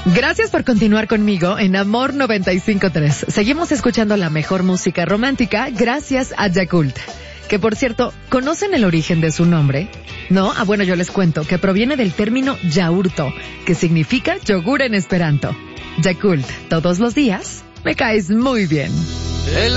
Gracias por continuar conmigo en Amor 95.3. Seguimos escuchando la mejor música romántica gracias a Yakult. Que por cierto, ¿conocen el origen de su nombre? ¿No? Bueno, yo les cuento que proviene del término yaurto, que significa yogur en esperanto. Yakult, todos los días me caes muy bien.